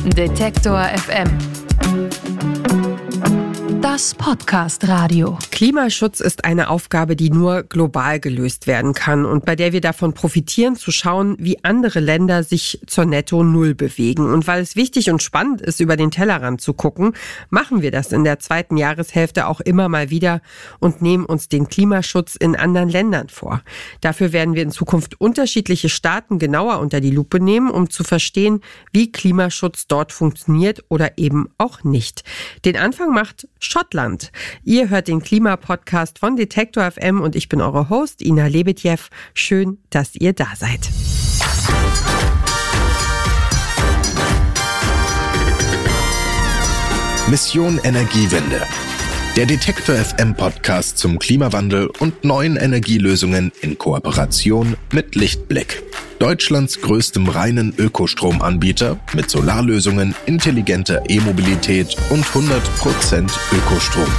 Detektor FM. Das Podcast-Radio. Klimaschutz ist eine Aufgabe, die nur global gelöst werden kann und bei der wir davon profitieren, zu schauen, wie andere Länder sich zur Netto-Null bewegen. Und weil es wichtig und spannend ist, über den Tellerrand zu gucken, machen wir das in der zweiten Jahreshälfte auch immer mal wieder und nehmen uns den Klimaschutz in anderen Ländern vor. Dafür werden wir in Zukunft unterschiedliche Staaten genauer unter die Lupe nehmen, um zu verstehen, wie Klimaschutz dort funktioniert oder eben auch nicht. Den Anfang macht Schottland. Ihr hört den Klimapodcast von Detektor FM und ich bin eure Host Ina Lebetjew. Schön, dass ihr da seid. Mission Energiewende. Der Detektor FM Podcast zum Klimawandel und neuen Energielösungen in Kooperation mit Lichtblick. Deutschlands größtem reinen Ökostromanbieter mit Solarlösungen, intelligenter E-Mobilität und 100% Ökostrom.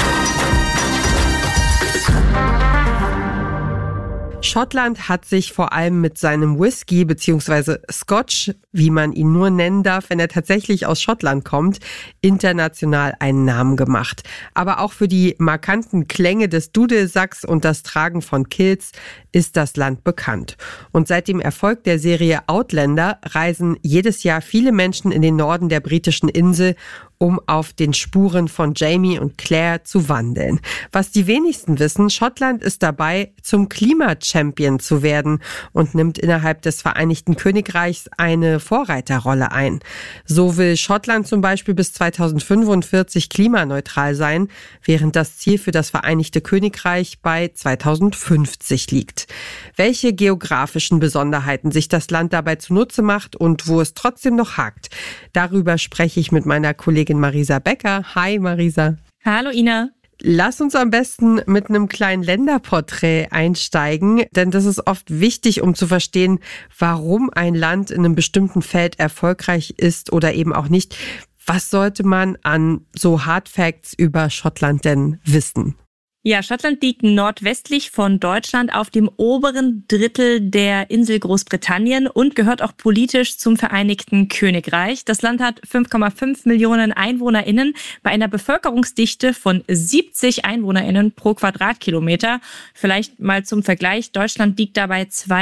Schottland hat sich vor allem mit seinem Whisky bzw. Scotch, wie man ihn nur nennen darf, wenn er tatsächlich aus Schottland kommt, international einen Namen gemacht. Aber auch für die markanten Klänge des Dudelsacks und das Tragen von Kilts ist das Land bekannt. Und seit dem Erfolg der Serie Outlander reisen jedes Jahr viele Menschen in den Norden der britischen Insel, um auf den Spuren von Jamie und Claire zu wandeln. Was die wenigsten wissen, Schottland ist dabei, zum Klima-Champion zu werden und nimmt innerhalb des Vereinigten Königreichs eine Vorreiterrolle ein. So will Schottland zum Beispiel bis 2045 klimaneutral sein, während das Ziel für das Vereinigte Königreich bei 2050 liegt. Welche geografischen Besonderheiten sich das Land dabei zunutze macht und wo es trotzdem noch hakt, darüber spreche ich mit meiner Kollegin Marisa Becker. Hi Marisa. Hallo Ina. Lass uns am besten mit einem kleinen Länderporträt einsteigen, denn das ist oft wichtig, um zu verstehen, warum ein Land in einem bestimmten Feld erfolgreich ist oder eben auch nicht. Was sollte man an so Hard Facts über Schottland denn wissen? Ja, Schottland liegt nordwestlich von Deutschland auf dem oberen Drittel der Insel Großbritannien und gehört auch politisch zum Vereinigten Königreich. Das Land hat 5,5 Millionen EinwohnerInnen bei einer Bevölkerungsdichte von 70 EinwohnerInnen pro Quadratkilometer. Vielleicht mal zum Vergleich, Deutschland liegt dabei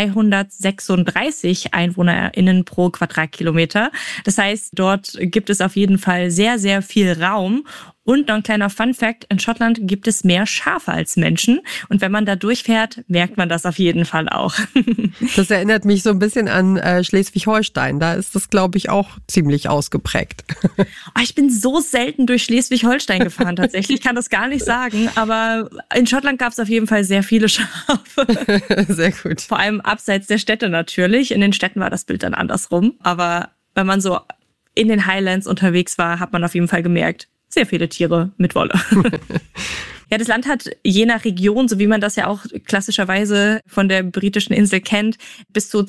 236 EinwohnerInnen pro Quadratkilometer. Das heißt, dort gibt es auf jeden Fall sehr, sehr viel Raum. Und noch ein kleiner Fun-Fact, in Schottland gibt es mehr Schafe als Menschen. Und wenn man da durchfährt, merkt man das auf jeden Fall auch. Das erinnert mich so ein bisschen an Schleswig-Holstein. Da ist das, glaube ich, auch ziemlich ausgeprägt. Ich bin so selten durch Schleswig-Holstein gefahren tatsächlich. Ich kann das gar nicht sagen. Aber in Schottland gab es auf jeden Fall sehr viele Schafe. Sehr gut. Vor allem abseits der Städte natürlich. In den Städten war das Bild dann andersrum. Aber wenn man so in den Highlands unterwegs war, hat man auf jeden Fall gemerkt, sehr viele Tiere mit Wolle. Ja, das Land hat je nach Region, so wie man das ja auch klassischerweise von der britischen Insel kennt, bis zu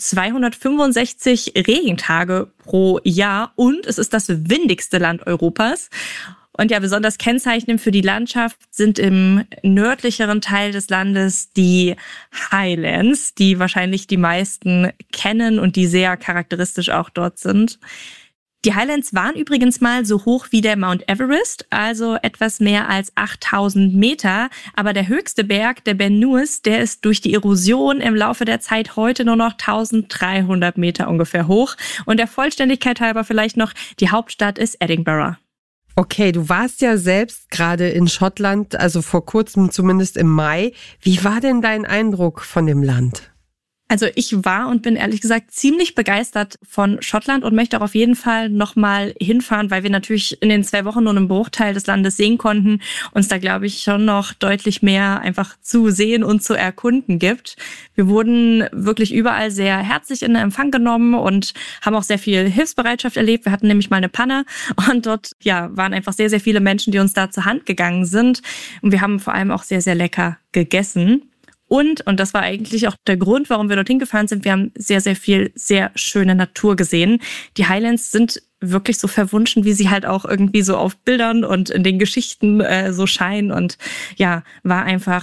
265 Regentage pro Jahr und es ist das windigste Land Europas. Und ja, besonders kennzeichnend für die Landschaft sind im nördlicheren Teil des Landes die Highlands, die wahrscheinlich die meisten kennen und die sehr charakteristisch auch dort sind. Die Highlands waren übrigens mal so hoch wie der Mount Everest, also etwas mehr als 8000 Meter. Aber der höchste Berg, der Ben Nevis, der ist durch die Erosion im Laufe der Zeit heute nur noch 1300 Meter ungefähr hoch. Und der Vollständigkeit halber vielleicht noch, die Hauptstadt ist Edinburgh. Okay, du warst ja selbst gerade in Schottland, also vor kurzem zumindest im Mai. Wie war denn dein Eindruck von dem Land? Also ich war und bin ehrlich gesagt ziemlich begeistert von Schottland und möchte auch auf jeden Fall nochmal hinfahren, weil wir natürlich in den 2 Wochen nur einen Bruchteil des Landes sehen konnten, uns da glaube ich schon noch deutlich mehr einfach zu sehen und zu erkunden gibt. Wir wurden wirklich überall sehr herzlich in Empfang genommen und haben auch sehr viel Hilfsbereitschaft erlebt. Wir hatten nämlich mal eine Panne und dort waren einfach sehr, sehr viele Menschen, die uns da zur Hand gegangen sind. Und wir haben vor allem auch sehr, sehr lecker gegessen. Und das war eigentlich auch der Grund, warum wir dorthin gefahren sind, wir haben sehr, sehr viel, sehr schöne Natur gesehen. Die Highlands sind wirklich so verwunschen, wie sie halt auch irgendwie so auf Bildern und in den Geschichten so scheinen. Und ja, war einfach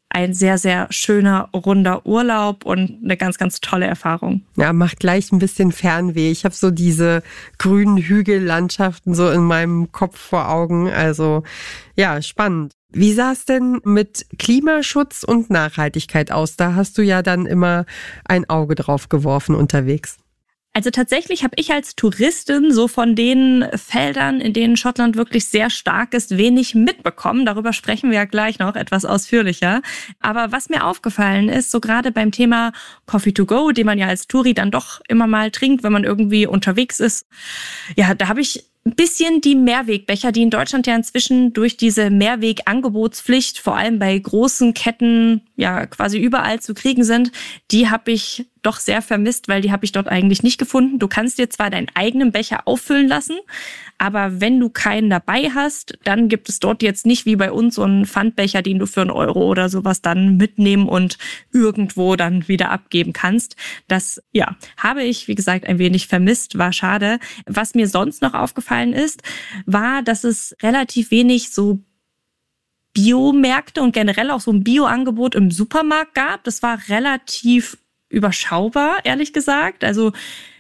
ein sehr, sehr schöner, runder Urlaub und eine ganz, ganz tolle Erfahrung. Ja, macht gleich ein bisschen Fernweh. Ich habe so diese grünen Hügellandschaften so in meinem Kopf vor Augen. Also ja, spannend. Wie sah es denn mit Klimaschutz und Nachhaltigkeit aus? Da hast du ja dann immer ein Auge drauf geworfen unterwegs. Also tatsächlich habe ich als Touristin so von den Feldern, in denen Schottland wirklich sehr stark ist, wenig mitbekommen. Darüber sprechen wir ja gleich noch etwas ausführlicher. Aber was mir aufgefallen ist, so gerade beim Thema Coffee to go, den man ja als Touri dann doch immer mal trinkt, wenn man irgendwie unterwegs ist, ja, da habe ich ein bisschen die Mehrwegbecher, die in Deutschland ja inzwischen durch diese Mehrwegangebotspflicht, vor allem bei großen Ketten, ja quasi überall zu kriegen sind, die habe ich doch sehr vermisst, weil die habe ich dort eigentlich nicht gefunden. Du kannst dir zwar deinen eigenen Becher auffüllen lassen, aber wenn du keinen dabei hast, dann gibt es dort jetzt nicht wie bei uns so einen Pfandbecher, den du für €1 oder sowas dann mitnehmen und irgendwo dann wieder abgeben kannst. Das, ja, habe ich, wie gesagt, ein wenig vermisst, war schade. Was mir sonst noch aufgefallen ist, war, dass es relativ wenig so Biomärkte und generell auch so ein Bioangebot im Supermarkt gab. Das war relativ überschaubar, ehrlich gesagt. Also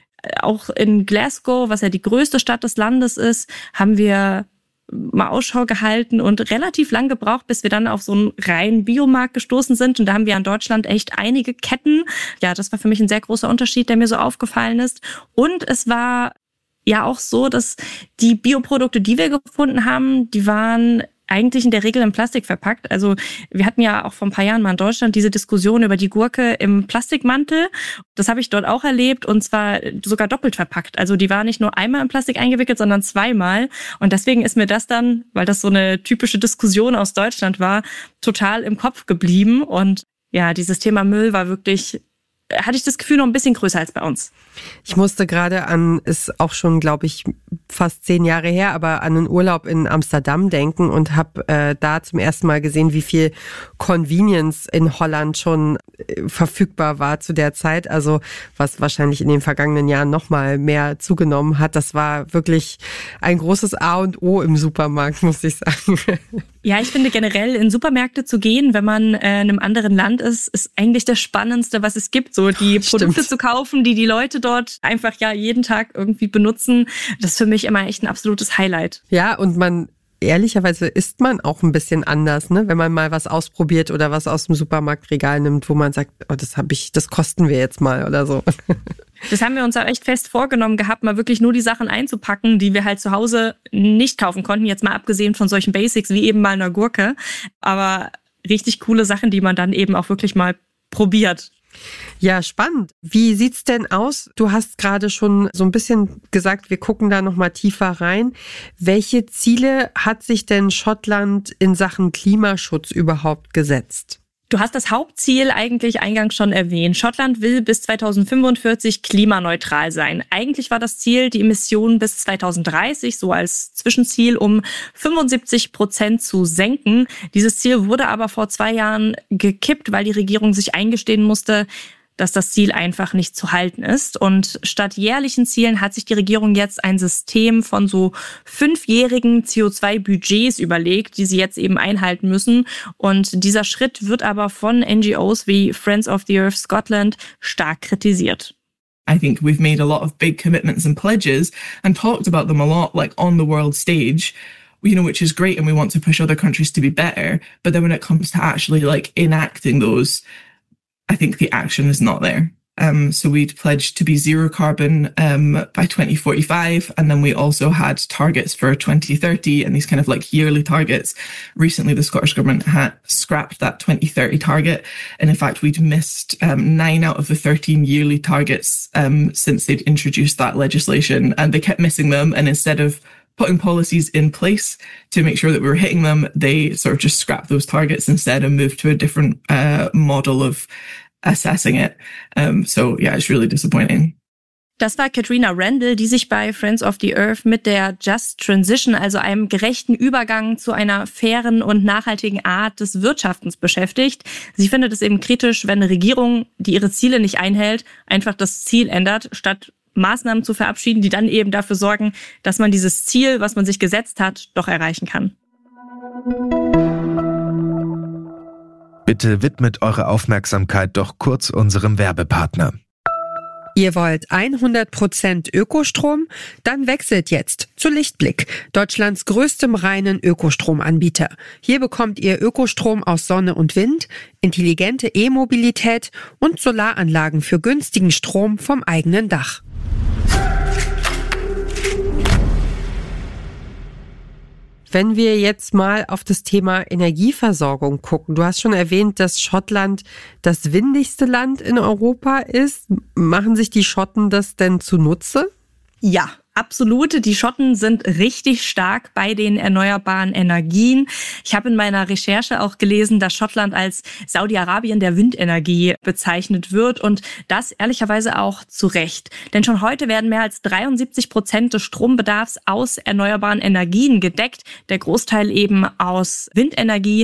auch in Glasgow, was ja die größte Stadt des Landes ist, haben wir mal Ausschau gehalten und relativ lang gebraucht, bis wir dann auf so einen reinen Biomarkt gestoßen sind. Und da haben wir in Deutschland echt einige Ketten. Ja, das war für mich ein sehr großer Unterschied, der mir so aufgefallen ist. Und es war ja auch so, dass die Bioprodukte, die wir gefunden haben, die waren eigentlich in der Regel in Plastik verpackt. Also wir hatten ja auch vor ein paar Jahren mal in Deutschland diese Diskussion über die Gurke im Plastikmantel. Das habe ich dort auch erlebt und zwar sogar doppelt verpackt. Also die war nicht nur einmal in Plastik eingewickelt, sondern zweimal. Und deswegen ist mir das dann, weil das so eine typische Diskussion aus Deutschland war, total im Kopf geblieben. Und ja, dieses Thema Müll war wirklich, hatte ich das Gefühl, noch ein bisschen größer als bei uns. Ich musste gerade an, ist auch schon, glaube ich, fast 10 Jahre her, aber an einen Urlaub in Amsterdam denken und habe da zum ersten Mal gesehen, wie viel Convenience in Holland schon verfügbar war zu der Zeit. Also was wahrscheinlich in den vergangenen Jahren noch mal mehr zugenommen hat. Das war wirklich ein großes A und O im Supermarkt, muss ich sagen. Ja, ich finde generell in Supermärkte zu gehen, wenn man in einem anderen Land ist eigentlich das Spannendste, was es gibt. So die Produkte zu kaufen, die Leute dort einfach ja jeden Tag irgendwie benutzen. Das ist für mich immer echt ein absolutes Highlight. Ja, und ehrlicherweise isst man auch ein bisschen anders, ne? Wenn man mal was ausprobiert oder was aus dem Supermarktregal nimmt, wo man sagt, oh, das kosten wir jetzt mal oder so. Das haben wir uns auch echt fest vorgenommen gehabt, mal wirklich nur die Sachen einzupacken, die wir halt zu Hause nicht kaufen konnten, jetzt mal abgesehen von solchen Basics wie eben mal einer Gurke, aber richtig coole Sachen, die man dann eben auch wirklich mal probiert. Ja, spannend. Wie sieht's denn aus? Du hast gerade schon so ein bisschen gesagt, wir gucken da noch mal tiefer rein. Welche Ziele hat sich denn Schottland in Sachen Klimaschutz überhaupt gesetzt? Du hast das Hauptziel eigentlich eingangs schon erwähnt. Schottland will bis 2045 klimaneutral sein. Eigentlich war das Ziel, die Emissionen bis 2030 so als Zwischenziel um 75% zu senken. Dieses Ziel wurde aber vor 2 Jahren gekippt, weil die Regierung sich eingestehen musste, dass das Ziel einfach nicht zu halten ist. Und statt jährlichen Zielen hat sich die Regierung jetzt ein System von so 5-jährigen CO2-Budgets überlegt, die sie jetzt eben einhalten müssen. Und dieser Schritt wird aber von NGOs wie Friends of the Earth Scotland stark kritisiert. I think we've made a lot of big commitments and pledges and talked about them a lot, like on the world stage, you know, which is great, and we want to push other countries to be better. But then when it comes to actually like enacting those, I think the action is not there. So we'd pledged to be zero carbon by 2045, and then we also had targets for 2030 and these kind of like yearly targets. Recently, the Scottish Government had scrapped that 2030 target, and in fact, we'd missed 9 out of the 13 yearly targets since they'd introduced that legislation, and they kept missing them. And instead of putting policies in place to make sure that we were hitting them, they sort of just scrapped those targets instead and moved to a different model of assessing it. So yeah, it's really disappointing. Das war Katrina Randall, die sich bei Friends of the Earth mit der Just Transition, also einem gerechten Übergang zu einer fairen und nachhaltigen Art des Wirtschaftens beschäftigt. Sie findet es eben kritisch, wenn eine Regierung, die ihre Ziele nicht einhält, einfach das Ziel ändert, statt Maßnahmen zu verabschieden, die dann eben dafür sorgen, dass man dieses Ziel, was man sich gesetzt hat, doch erreichen kann. Bitte widmet eure Aufmerksamkeit doch kurz unserem Werbepartner. Ihr wollt 100% Ökostrom? Dann wechselt jetzt zu Lichtblick, Deutschlands größtem reinen Ökostromanbieter. Hier bekommt ihr Ökostrom aus Sonne und Wind, intelligente E-Mobilität und Solaranlagen für günstigen Strom vom eigenen Dach. Wenn wir jetzt mal auf das Thema Energieversorgung gucken, du hast schon erwähnt, dass Schottland das windigste Land in Europa ist. Machen sich die Schotten das denn zunutze? Ja, absolut. Die Schotten sind richtig stark bei den erneuerbaren Energien. Ich habe in meiner Recherche auch gelesen, dass Schottland als Saudi-Arabien der Windenergie bezeichnet wird und das ehrlicherweise auch zu Recht. Denn schon heute werden mehr als 73% des Strombedarfs aus erneuerbaren Energien gedeckt. Der Großteil eben aus Windenergie.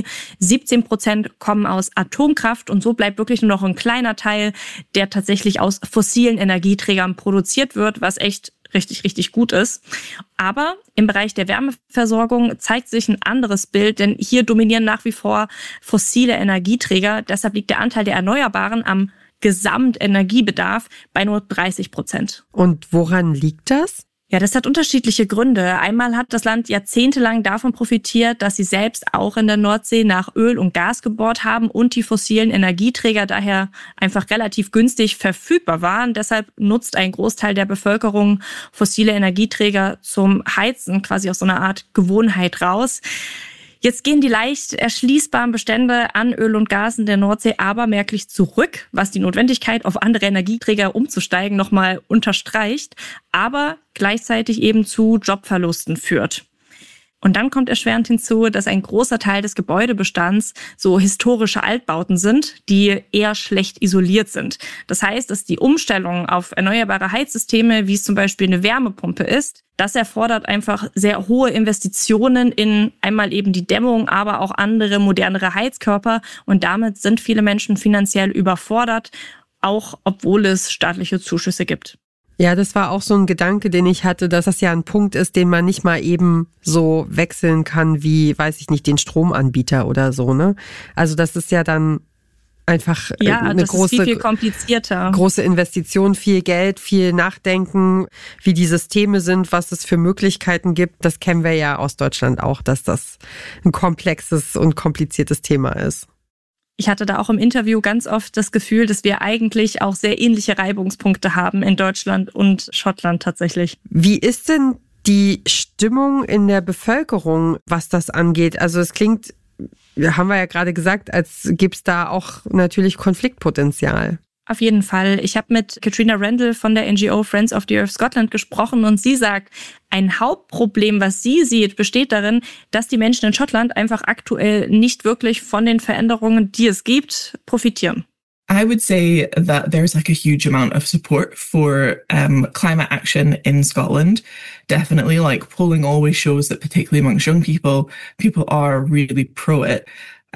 17% kommen aus Atomkraft und so bleibt wirklich nur noch ein kleiner Teil, der tatsächlich aus fossilen Energieträgern produziert wird, was echt richtig gut ist. Aber im Bereich der Wärmeversorgung zeigt sich ein anderes Bild, denn hier dominieren nach wie vor fossile Energieträger. Deshalb liegt der Anteil der Erneuerbaren am Gesamtenergiebedarf bei nur 30%. Und woran liegt das? Ja, das hat unterschiedliche Gründe. Einmal hat das Land jahrzehntelang davon profitiert, dass sie selbst auch in der Nordsee nach Öl und Gas gebohrt haben und die fossilen Energieträger daher einfach relativ günstig verfügbar waren. Deshalb nutzt ein Großteil der Bevölkerung fossile Energieträger zum Heizen, quasi aus so einer Art Gewohnheit raus. Jetzt gehen die leicht erschließbaren Bestände an Öl und Gas in der Nordsee aber merklich zurück, was die Notwendigkeit, auf andere Energieträger umzusteigen, nochmal unterstreicht, aber gleichzeitig eben zu Jobverlusten führt. Und dann kommt erschwerend hinzu, dass ein großer Teil des Gebäudebestands so historische Altbauten sind, die eher schlecht isoliert sind. Das heißt, dass die Umstellung auf erneuerbare Heizsysteme, wie es zum Beispiel eine Wärmepumpe ist, das erfordert einfach sehr hohe Investitionen in einmal eben die Dämmung, aber auch andere, modernere Heizkörper. Und damit sind viele Menschen finanziell überfordert, auch obwohl es staatliche Zuschüsse gibt. Ja, das war auch so ein Gedanke, den ich hatte, dass das ja ein Punkt ist, den man nicht mal eben so wechseln kann wie, weiß ich nicht, den Stromanbieter oder so, ne? Also das ist ja dann einfach eine große, viel komplizierter. Große Investition, viel Geld, viel Nachdenken, wie die Systeme sind, was es für Möglichkeiten gibt. Das kennen wir ja aus Deutschland auch, dass das ein komplexes und kompliziertes Thema ist. Ich hatte da auch im Interview ganz oft das Gefühl, dass wir eigentlich auch sehr ähnliche Reibungspunkte haben in Deutschland und Schottland tatsächlich. Wie ist denn die Stimmung in der Bevölkerung, was das angeht? Also es klingt, haben wir ja gerade gesagt, als gäbe es da auch natürlich Konfliktpotenzial. Auf jeden Fall. Ich habe mit Katrina Randall von der NGO Friends of the Earth Scotland gesprochen und sie sagt, ein Hauptproblem, was sie sieht, besteht darin, dass die Menschen in Schottland einfach aktuell nicht wirklich von den Veränderungen, die es gibt, profitieren. I would say that there's like a huge amount of support for climate action in Scotland. Definitely, like polling always shows that particularly amongst young people are really pro it.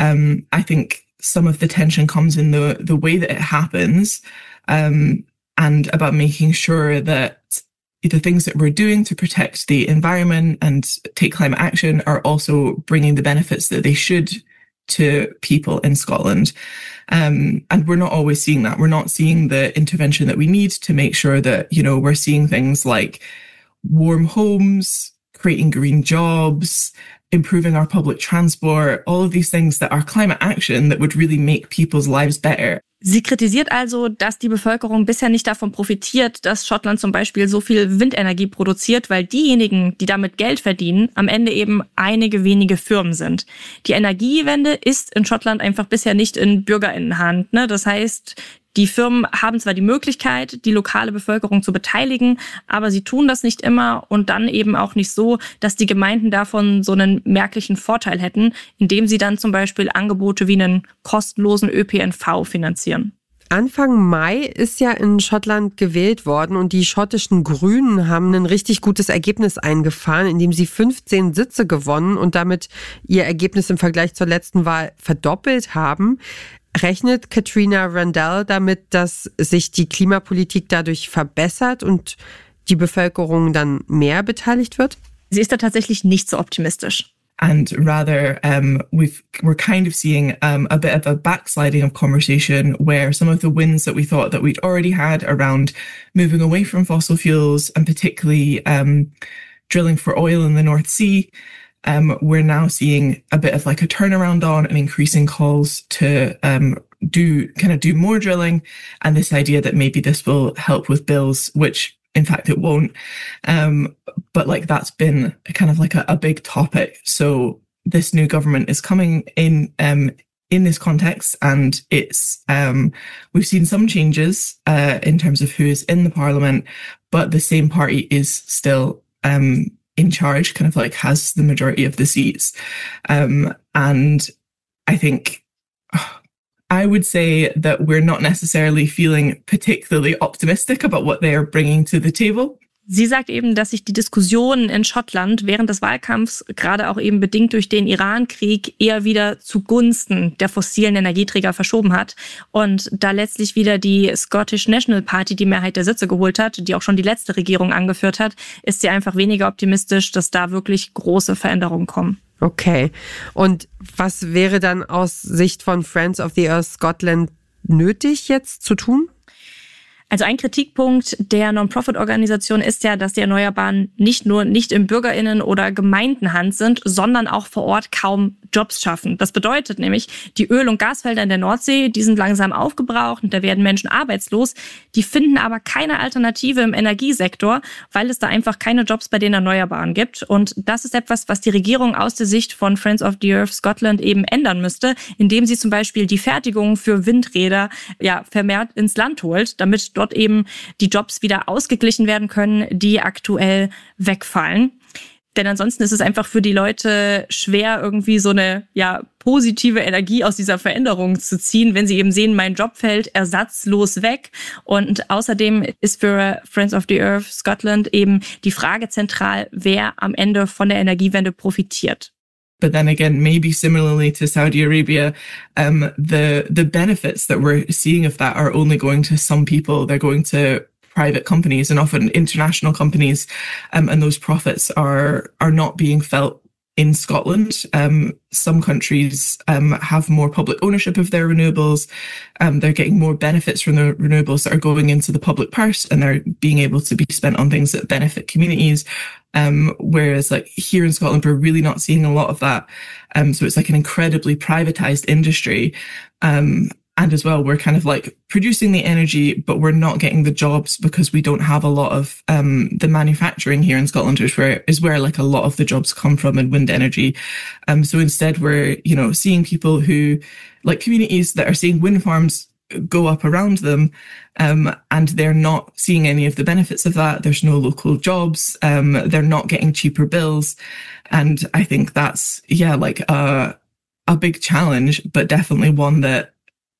I think some of the tension comes in the way that it happens, and about making sure that the things that we're doing to protect the environment and take climate action are also bringing the benefits that they should to people in Scotland. And we're not always seeing that. We're not seeing the intervention that we need to make sure that, you know, we're seeing things like warm homes, creating green jobs, improving our public transport, all of these things that are climate action that would really make people's lives better. Sie kritisiert also, dass die Bevölkerung bisher nicht davon profitiert, dass Schottland zum Beispiel so viel Windenergie produziert, weil diejenigen, die damit Geld verdienen, am Ende eben einige wenige Firmen sind. Die Energiewende ist in Schottland einfach bisher nicht in BürgerInnenhand, ne? Das heißt, die Firmen haben zwar die Möglichkeit, die lokale Bevölkerung zu beteiligen, aber sie tun das nicht immer und dann eben auch nicht so, dass die Gemeinden davon so einen merklichen Vorteil hätten, indem sie dann zum Beispiel Angebote wie einen kostenlosen ÖPNV finanzieren. Anfang Mai ist ja in Schottland gewählt worden und die schottischen Grünen haben ein richtig gutes Ergebnis eingefahren, indem sie 15 Sitze gewonnen und damit ihr Ergebnis im Vergleich zur letzten Wahl verdoppelt haben. Rechnet Katrina Randall damit, dass sich die Klimapolitik dadurch verbessert und die Bevölkerung dann mehr beteiligt wird? Sie ist da tatsächlich nicht so optimistisch. And rather, we're kind of seeing a bit of a backsliding of conversation where some of the wins that we thought that we'd already had around moving away from fossil fuels and particularly drilling for oil in the North Sea, we're now seeing a bit of like a turnaround on and increasing calls to do more drilling, and this idea that maybe this will help with bills, which in fact it won't. But like that's been kind of like a big topic. So this new government is coming in this context, and it's we've seen some changes in terms of who is in the parliament, but the same party is still in charge, kind of like has the majority of the seats. And I think I would say that we're not necessarily feeling particularly optimistic about what they are bringing to the table. Sie sagt eben, dass sich die Diskussionen in Schottland während des Wahlkampfs, gerade auch eben bedingt durch den Iran-Krieg, eher wieder zugunsten der fossilen Energieträger verschoben hat. Und da letztlich wieder die Scottish National Party die Mehrheit der Sitze geholt hat, die auch schon die letzte Regierung angeführt hat, ist sie einfach weniger optimistisch, dass da wirklich große Veränderungen kommen. Okay. Und was wäre dann aus Sicht von Friends of the Earth Scotland nötig jetzt zu tun? Also ein Kritikpunkt der Non-Profit-Organisation ist ja, dass die Erneuerbaren nicht nur nicht in BürgerInnen- oder Gemeindenhand sind, sondern auch vor Ort kaum Jobs schaffen. Das bedeutet nämlich, die Öl- und Gasfelder in der Nordsee, die sind langsam aufgebraucht und da werden Menschen arbeitslos. Die finden aber keine Alternative im Energiesektor, weil es da einfach keine Jobs bei den Erneuerbaren gibt. Und das ist etwas, was die Regierung aus der Sicht von Friends of the Earth Scotland eben ändern müsste, indem sie zum Beispiel die Fertigung für Windräder vermehrt ins Land holt, damit dort eben die Jobs wieder ausgeglichen werden können, die aktuell wegfallen. Denn ansonsten ist es einfach für die Leute schwer, irgendwie so eine positive Energie aus dieser Veränderung zu ziehen, wenn sie eben sehen, mein Job fällt ersatzlos weg. Und außerdem ist für Friends of the Earth Scotland eben die Frage zentral, wer am Ende von der Energiewende profitiert. But then again, maybe similarly to Saudi Arabia, the benefits that we're seeing of that are only going to some people. They're going to private companies and often international companies, and those profits are not being felt in Scotland. Some countries have more public ownership of their renewables. They're getting more benefits from the renewables that are going into the public purse, and they're being able to be spent on things that benefit communities. Whereas like here in Scotland, we're really not seeing a lot of that. So it's like an incredibly privatized industry. And as well, we're kind of like producing the energy, but we're not getting the jobs because we don't have a lot of the manufacturing here in Scotland, which is where like a lot of the jobs come from in wind energy. So instead, we're, seeing people who, like communities that are seeing wind farms go up around them, and they're not seeing any of the benefits of that. There's no local jobs. They're not getting cheaper bills. And I think that's, like a big challenge, but definitely one that,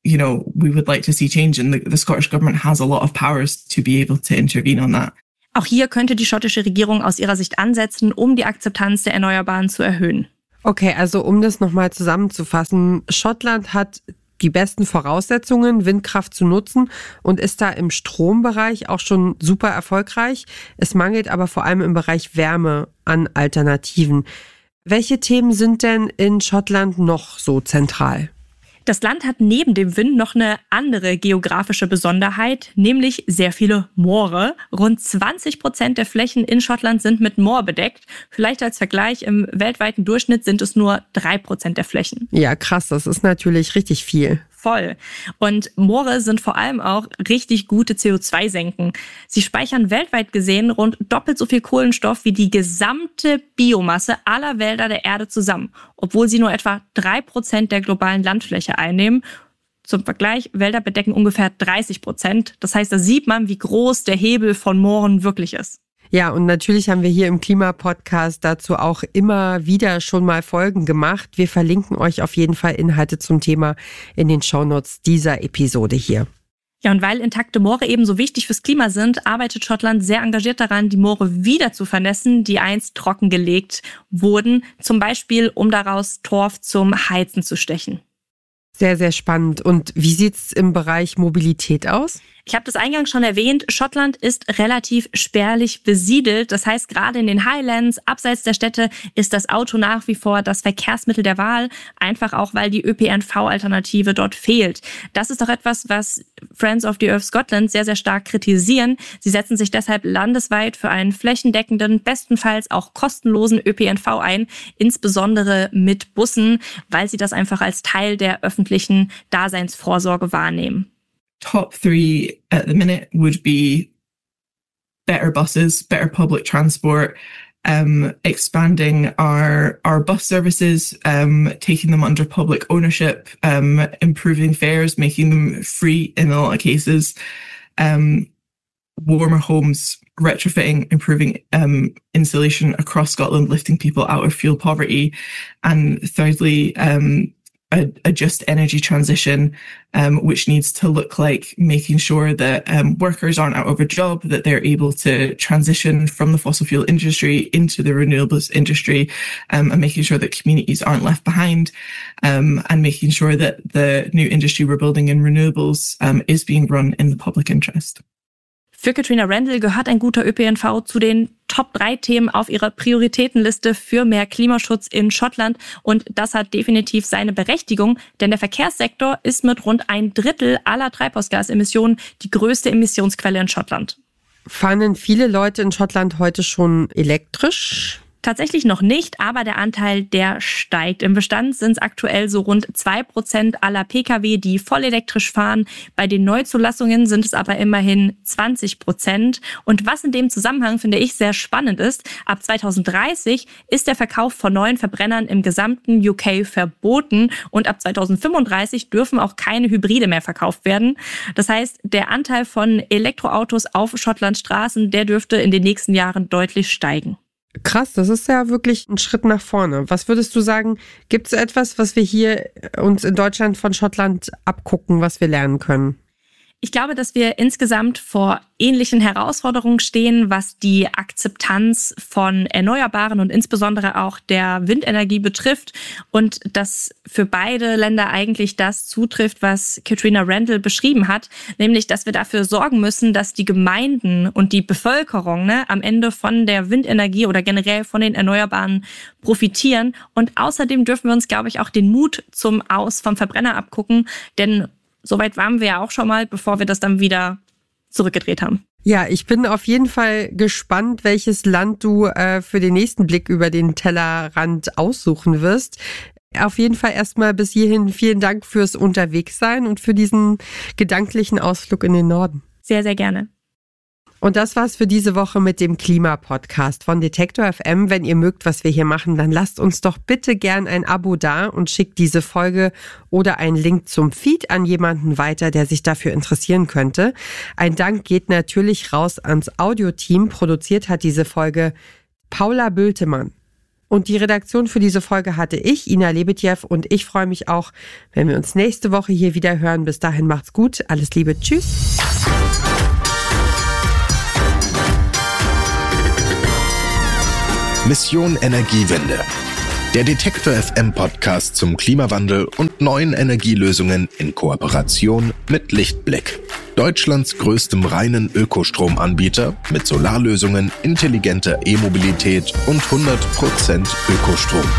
we would like to see change, and the Scottish Government has a lot of powers to be able to intervene on that. Auch hier könnte die schottische Regierung aus ihrer Sicht ansetzen, um die Akzeptanz der Erneuerbaren zu erhöhen. Okay, also um das nochmal zusammenzufassen, Schottland hat die besten Voraussetzungen, Windkraft zu nutzen und ist da im Strombereich auch schon super erfolgreich. Es mangelt aber vor allem im Bereich Wärme an Alternativen. Welche Themen sind denn in Schottland noch so zentral? Das Land hat neben dem Wind noch eine andere geografische Besonderheit, nämlich sehr viele Moore. Rund 20% der Flächen in Schottland sind mit Moor bedeckt. Vielleicht als Vergleich, im weltweiten Durchschnitt sind es nur 3% der Flächen. Ja, krass, das ist natürlich richtig viel. Voll. Und Moore sind vor allem auch richtig gute CO2-Senken. Sie speichern weltweit gesehen rund doppelt so viel Kohlenstoff wie die gesamte Biomasse aller Wälder der Erde zusammen, obwohl sie nur etwa 3% der globalen Landfläche einnehmen. Zum Vergleich, Wälder bedecken ungefähr 30%. Das heißt, da sieht man, wie groß der Hebel von Mooren wirklich ist. Ja, und natürlich haben wir hier im Klimapodcast dazu auch immer wieder schon mal Folgen gemacht. Wir verlinken euch auf jeden Fall Inhalte zum Thema in den Shownotes dieser Episode hier. Ja, und weil intakte Moore eben so wichtig fürs Klima sind, arbeitet Schottland sehr engagiert daran, die Moore wieder zu vernässen, die einst trockengelegt wurden, zum Beispiel, um daraus Torf zum Heizen zu stechen. Sehr, sehr spannend. Und wie sieht's im Bereich Mobilität aus? Ich habe das eingangs schon erwähnt, Schottland ist relativ spärlich besiedelt. Das heißt, gerade in den Highlands, abseits der Städte, ist das Auto nach wie vor das Verkehrsmittel der Wahl. Einfach auch, weil die ÖPNV-Alternative dort fehlt. Das ist doch etwas, was Friends of the Earth Scotland sehr, sehr stark kritisieren. Sie setzen sich deshalb landesweit für einen flächendeckenden, bestenfalls auch kostenlosen ÖPNV ein, insbesondere mit Bussen, weil sie das einfach als Teil der öffentlichen Daseinsvorsorge wahrnehmen. Top 3 at the minute would be better buses, better public transport, expanding our bus services, taking them under public ownership, improving fares, making them free in a lot of cases, warmer homes, retrofitting, improving insulation across Scotland, lifting people out of fuel poverty, and thirdly, a just energy transition, which needs to look like making sure that workers aren't out of a job, that they're able to transition from the fossil fuel industry into the renewables industry, and making sure that communities aren't left behind, and making sure that the new industry we're building in renewables is being run in the public interest. Für Katrina Randall gehört ein guter ÖPNV zu den Top 3 Themen auf ihrer Prioritätenliste für mehr Klimaschutz in Schottland. Und das hat definitiv seine Berechtigung, denn der Verkehrssektor ist mit rund 1/3 aller Treibhausgasemissionen die größte Emissionsquelle in Schottland. Fahren viele Leute in Schottland heute schon elektrisch? Tatsächlich noch nicht, aber der Anteil, der steigt. Im Bestand sind es aktuell so rund 2% aller Pkw, die voll elektrisch fahren. Bei den Neuzulassungen sind es aber immerhin 20%. Und was in dem Zusammenhang, finde ich, sehr spannend ist, ab 2030 ist der Verkauf von neuen Verbrennern im gesamten UK verboten und ab 2035 dürfen auch keine Hybride mehr verkauft werden. Das heißt, der Anteil von Elektroautos auf Schottlands Straßen, der dürfte in den nächsten Jahren deutlich steigen. Krass, das ist ja wirklich ein Schritt nach vorne. Was würdest du sagen, gibt es etwas, was wir hier uns in Deutschland von Schottland abgucken, was wir lernen können? Ich glaube, dass wir insgesamt vor ähnlichen Herausforderungen stehen, was die Akzeptanz von Erneuerbaren und insbesondere auch der Windenergie betrifft und dass für beide Länder eigentlich das zutrifft, was Katrina Randall beschrieben hat, nämlich, dass wir dafür sorgen müssen, dass die Gemeinden und die Bevölkerung am Ende von der Windenergie oder generell von den Erneuerbaren profitieren. Und außerdem dürfen wir uns, glaube ich, auch den Mut zum Aus vom Verbrenner abgucken, denn soweit waren wir ja auch schon mal, bevor wir das dann wieder zurückgedreht haben. Ja, ich bin auf jeden Fall gespannt, welches Land du für den nächsten Blick über den Tellerrand aussuchen wirst. Auf jeden Fall erstmal bis hierhin vielen Dank fürs Unterwegssein und für diesen gedanklichen Ausflug in den Norden. Sehr, sehr gerne. Und das war's für diese Woche mit dem Klima-Podcast von Detektor FM. Wenn ihr mögt, was wir hier machen, dann lasst uns doch bitte gern ein Abo da und schickt diese Folge oder einen Link zum Feed an jemanden weiter, der sich dafür interessieren könnte. Ein Dank geht natürlich raus ans Audioteam. Produziert hat diese Folge Paula Bültemann. Und die Redaktion für diese Folge hatte ich, Ina Lebetjew, und ich freue mich auch, wenn wir uns nächste Woche hier wieder hören. Bis dahin macht's gut. Alles Liebe. Tschüss. Mission Energiewende. Der Detektor FM Podcast zum Klimawandel und neuen Energielösungen in Kooperation mit Lichtblick. Deutschlands größtem reinen Ökostromanbieter mit Solarlösungen, intelligenter E-Mobilität und 100% Ökostrom.